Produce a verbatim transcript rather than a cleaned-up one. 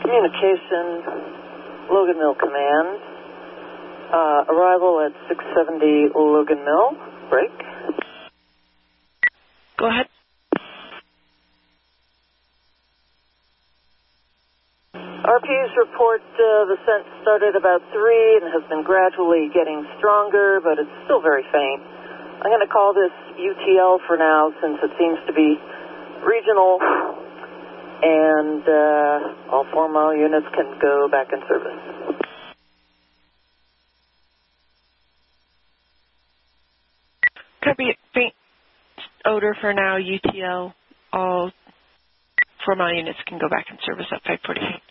Communication, Logan Mill Command. Uh, arrival at six seventy Logan Mill. Break. Go ahead. R Ps report uh, the scent started about three and has been gradually getting stronger, but it's still very faint. I'm going to call this U T L for now since it seems to be regional, and uh, all four mile units can go back in service. Copy. Faint odor for now, U T L. All four mile units can go back in service at five forty-eight.